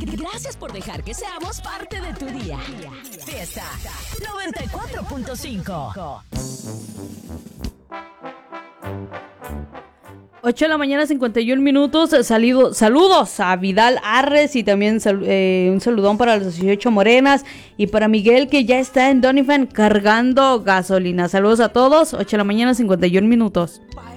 Gracias por dejar que seamos parte de tu día. Fiesta 94.5. 8 de la mañana, 51 minutos. Saludos a Vidal Arres y también un saludón para las 18 morenas y para Miguel, que ya está en Doniphan cargando gasolina. Saludos a todos. 8 de la mañana, 51 minutos.